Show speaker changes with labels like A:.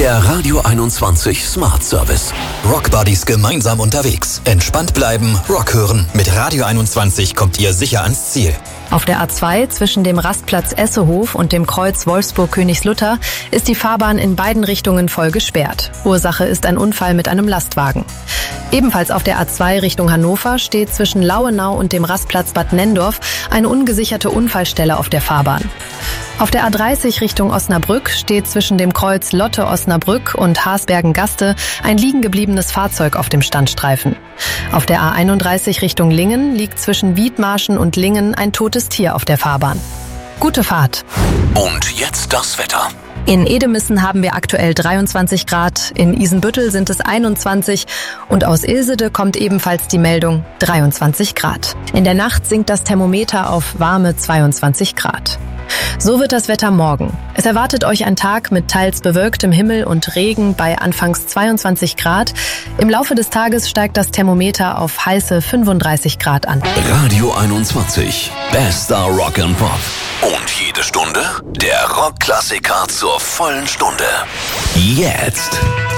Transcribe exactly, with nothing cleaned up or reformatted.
A: Der Radio einundzwanzig Smart Service.
B: Rockbuddies gemeinsam unterwegs. Entspannt bleiben, Rock hören. Mit Radio einundzwanzig kommt ihr sicher ans Ziel.
C: Auf der A zwei zwischen dem Rastplatz Essehof und dem Kreuz Wolfsburg-Königslutter ist die Fahrbahn in beiden Richtungen voll gesperrt. Ursache ist ein Unfall mit einem Lastwagen. Ebenfalls auf der A zwei Richtung Hannover steht zwischen Lauenau und dem Rastplatz Bad Nenndorf eine ungesicherte Unfallstelle auf der Fahrbahn. Auf der A dreißig Richtung Osnabrück steht zwischen dem Kreuz Lotte-Osnabrück und Haßbergen-Gaste ein liegen gebliebenes Fahrzeug auf dem Standstreifen. Auf der A einunddreißig Richtung Lingen liegt zwischen Wiedmarschen und Lingen ein totes Tier auf der Fahrbahn. Gute Fahrt.
A: Und jetzt das Wetter.
C: In Edemissen haben wir aktuell dreiundzwanzig Grad, in Isenbüttel sind es einundzwanzig und aus Ilsede kommt ebenfalls die Meldung dreiundzwanzig Grad. In der Nacht sinkt das Thermometer auf warme zweiundzwanzig Grad. So wird das Wetter morgen. Es erwartet euch ein Tag mit teils bewölktem Himmel und Regen bei anfangs zweiundzwanzig Grad. Im Laufe des Tages steigt das Thermometer auf heiße fünfunddreißig Grad an.
A: Radio einundzwanzig. Bester Rock and Pop. Und jede Stunde der Rockklassiker zur vollen Stunde. Jetzt.